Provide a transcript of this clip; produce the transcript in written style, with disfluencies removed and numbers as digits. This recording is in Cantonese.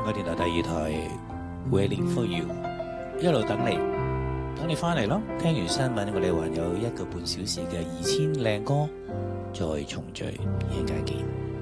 港電台第2台 Waiting for you， 一路等你翻嚟咯。聽完新聞，我哋還有1個半小時嘅2000靚歌再重聚，夜間見。